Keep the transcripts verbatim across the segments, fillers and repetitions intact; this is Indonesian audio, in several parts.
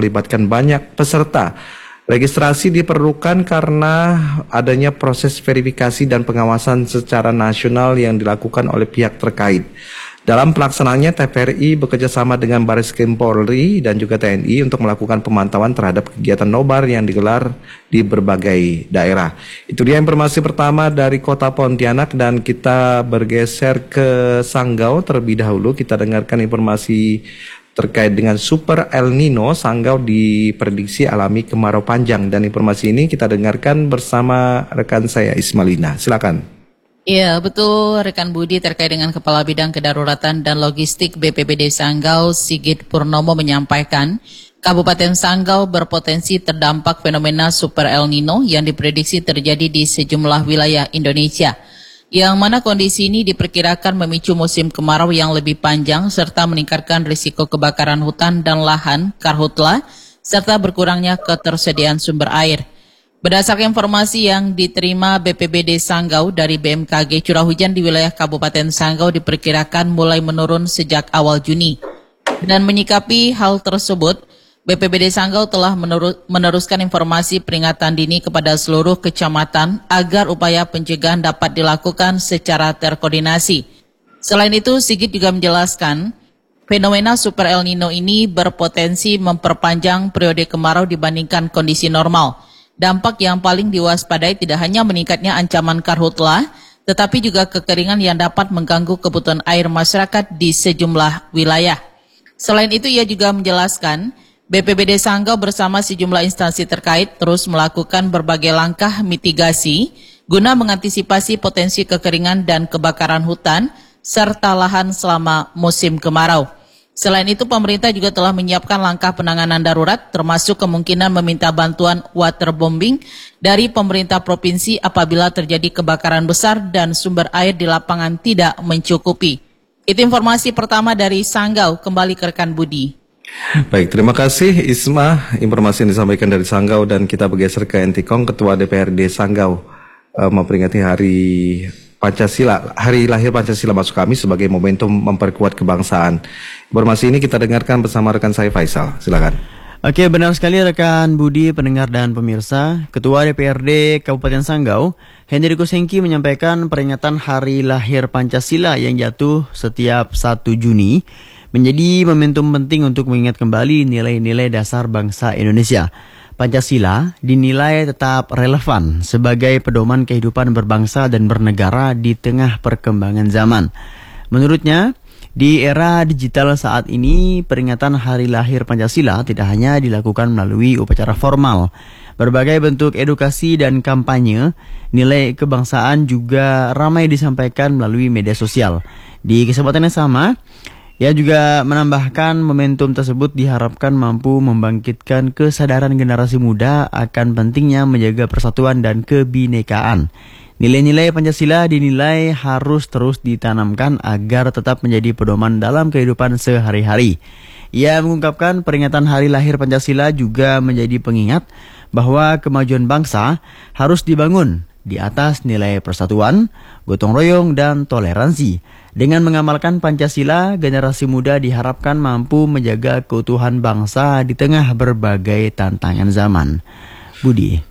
melibatkan banyak peserta. Registrasi diperlukan karena adanya proses verifikasi dan pengawasan secara nasional yang dilakukan oleh pihak terkait. Dalam pelaksanaannya, T V R I bekerjasama dengan Bareskrim Polri dan juga T N I untuk melakukan pemantauan terhadap kegiatan nobar yang digelar di berbagai daerah. Itu dia informasi pertama dari Kota Pontianak, dan kita bergeser ke Sanggau terlebih dahulu. Kita dengarkan informasi terkait dengan Super El Nino. Sanggau diprediksi alami kemarau panjang, dan informasi ini kita dengarkan bersama rekan saya Ismalina. Silakan. Iya, betul rekan Budi, terkait dengan Kepala Bidang Kedaruratan dan Logistik B P B D Sanggau, Sigit Purnomo menyampaikan, Kabupaten Sanggau berpotensi terdampak fenomena Super El Nino yang diprediksi terjadi di sejumlah wilayah Indonesia, yang mana kondisi ini diperkirakan memicu musim kemarau yang lebih panjang serta meningkatkan risiko kebakaran hutan dan lahan, karhutla, serta berkurangnya ketersediaan sumber air. Berdasarkan informasi yang diterima B P B D Sanggau dari B M K G, curah hujan di wilayah Kabupaten Sanggau diperkirakan mulai menurun sejak awal Juni. Dan menyikapi hal tersebut, B P B D Sanggau telah meneruskan informasi peringatan dini kepada seluruh kecamatan agar upaya pencegahan dapat dilakukan secara terkoordinasi. Selain itu, Sigit juga menjelaskan, fenomena Super El Nino ini berpotensi memperpanjang periode kemarau dibandingkan kondisi normal. Dampak yang paling diwaspadai tidak hanya meningkatnya ancaman karhutla, tetapi juga kekeringan yang dapat mengganggu kebutuhan air masyarakat di sejumlah wilayah. Selain itu, ia juga menjelaskan, B P B D Sanggau bersama sejumlah instansi terkait terus melakukan berbagai langkah mitigasi guna mengantisipasi potensi kekeringan dan kebakaran hutan serta lahan selama musim kemarau. Selain itu, pemerintah juga telah menyiapkan langkah penanganan darurat, termasuk kemungkinan meminta bantuan waterbombing dari pemerintah provinsi apabila terjadi kebakaran besar dan sumber air di lapangan tidak mencukupi. Itu informasi pertama dari Sanggau. Kembali ke rekan Budi. Baik, terima kasih Isma. Informasi yang disampaikan dari Sanggau, dan kita bergeser ke Entikong. Ketua D P R D Sanggau uh, memperingati hari Pancasila, hari lahir Pancasila maksud kami, sebagai momentum memperkuat kebangsaan. Informasi ini kita dengarkan bersama rekan saya Faisal. Silakan. Oke, benar sekali rekan Budi, pendengar dan pemirsa. Ketua D P R D Kabupaten Sanggau, Hendrikus Hengki, menyampaikan peringatan hari lahir Pancasila yang jatuh setiap satu Juni menjadi momentum penting untuk mengingat kembali nilai-nilai dasar bangsa Indonesia. Pancasila dinilai tetap relevan sebagai pedoman kehidupan berbangsa dan bernegara di tengah perkembangan zaman. Menurutnya, di era digital saat ini, peringatan hari lahir Pancasila tidak hanya dilakukan melalui upacara formal. Berbagai bentuk edukasi dan kampanye nilai kebangsaan juga ramai disampaikan melalui media sosial. Di kesempatan yang sama, ia juga menambahkan momentum tersebut diharapkan mampu membangkitkan kesadaran generasi muda akan pentingnya menjaga persatuan dan kebinekaan. Nilai-nilai Pancasila dinilai harus terus ditanamkan agar tetap menjadi pedoman dalam kehidupan sehari-hari. Ia mengungkapkan peringatan hari lahir Pancasila juga menjadi pengingat bahwa kemajuan bangsa harus dibangun di atas nilai persatuan, gotong royong, dan toleransi. Dengan mengamalkan Pancasila, generasi muda diharapkan mampu menjaga keutuhan bangsa di tengah berbagai tantangan zaman. Budi.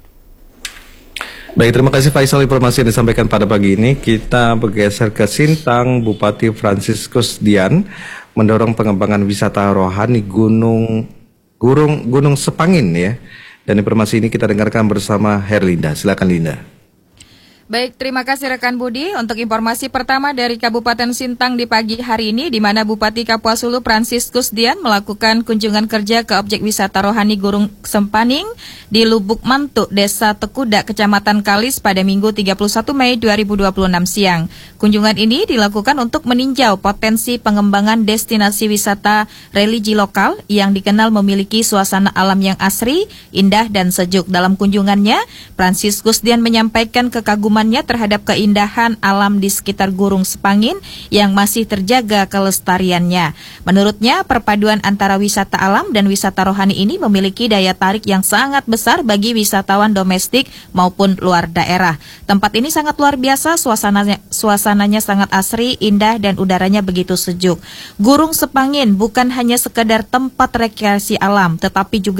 Baik, terima kasih Faisal, informasi yang disampaikan pada pagi ini. Kita bergeser ke Sintang. Bupati Fransiskus Dian mendorong pengembangan wisata rohani Gunung Gunung Gunung Sepangin ya. Dan informasi ini kita dengarkan bersama Herlinda. Silakan Linda. Baik, terima kasih rekan Budi. Untuk informasi pertama dari Kabupaten Sintang di pagi hari ini, di mana Bupati Kapuas Hulu Fransiskus Dian melakukan kunjungan kerja ke objek wisata rohani Gunung Sempaning di Lubuk Mantuk, Desa Tekuda, Kecamatan Kalis pada Minggu tiga puluh satu Mei dua ribu dua puluh enam siang. Kunjungan ini dilakukan untuk meninjau potensi pengembangan destinasi wisata religi lokal yang dikenal memiliki suasana alam yang asri, indah, dan sejuk. Dalam kunjungannya, Fransiskus Dian menyampaikan kekaguman terhadap keindahan alam di sekitar Gunung Sepangin yang masih terjaga kelestariannya. Menurutnya, perpaduan antara wisata alam dan wisata rohani ini memiliki daya tarik yang sangat besar bagi wisatawan domestik maupun luar daerah. Tempat ini sangat luar biasa, suasananya, suasananya sangat asri, indah, dan udaranya begitu sejuk. Gunung Sepangin bukan hanya sekedar tempat rekreasi alam, tetapi juga